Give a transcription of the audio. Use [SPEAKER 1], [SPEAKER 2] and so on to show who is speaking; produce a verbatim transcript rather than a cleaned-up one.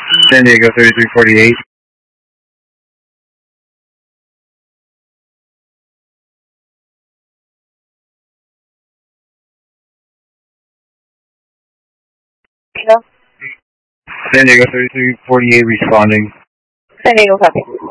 [SPEAKER 1] San Diego thirty-three forty-eight.
[SPEAKER 2] Hello?
[SPEAKER 1] San Diego thirty-three forty-eight responding.
[SPEAKER 2] San Diego, copy.